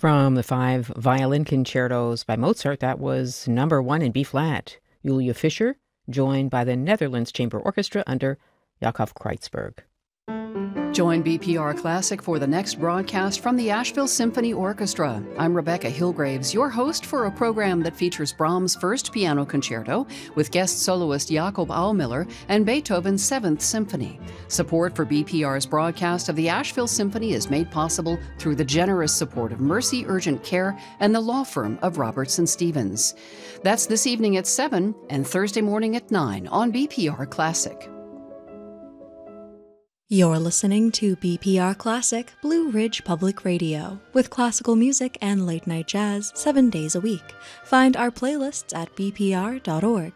From the five violin concertos by Mozart, that was number one in B flat. Julia Fischer, joined by the Netherlands Chamber Orchestra under Jakob Kreutzberg. Join BPR Classic for the next broadcast from the Asheville Symphony Orchestra. I'm Rebecca Hillgraves, your host for a program that features Brahms' First Piano Concerto with guest soloist Jakob Aumiller and Beethoven's Seventh Symphony. Support for BPR's broadcast of the Asheville Symphony is made possible through the generous support of Mercy Urgent Care and the law firm of Robertson Stevens. That's this evening at 7 and Thursday morning at 9 on BPR Classic. You're listening to BPR Classic Blue Ridge Public Radio with classical music and late-night jazz 7 days a week. Find our playlists at bpr.org.